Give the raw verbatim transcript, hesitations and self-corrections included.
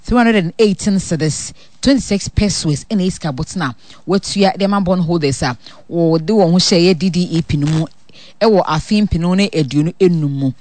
three hundred eighteen cedis, twenty-six pesos in iska botna. What you are the man born holders are or do one who share D D E pinumu. Ewo afin pinone eduno enumu.